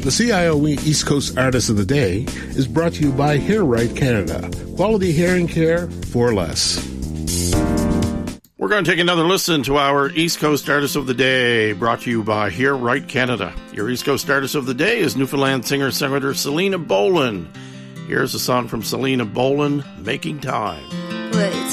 The CIOE East Coast Artist of the Day is brought to you by Hair Right Canada. Quality hearing care for less. We're going to take another listen to our East Coast Artist of the Day, brought to you by Hear Right Canada. Your East Coast Artist of the Day is Newfoundland singer-songwriter Selena Boland. Here's a song from Selena Boland, Making Time. Wait